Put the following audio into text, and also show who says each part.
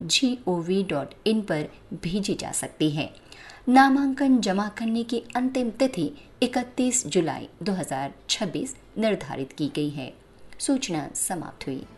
Speaker 1: www.gov.in पर भेजी जा सकती है। नामांकन जमा करने की अंतिम तिथि 31 जुलाई 2026 निर्धारित की गई है। सूचना समाप्त हुई।